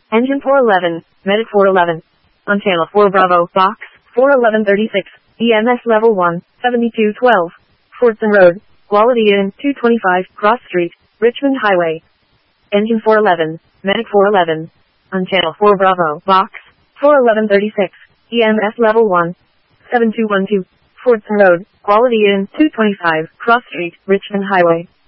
Engine 411, Medic 411. On channel 4 Bravo, box 41136, EMS level 1, 7212. Fordson Road, Quality Inn, 225, Cross Street, Richmond Highway. Engine 411, Medic 411. On channel 4 Bravo, box 41136, EMS level 1, 7212. Fordson Road, Quality Inn, 225, Cross Street, Richmond Highway.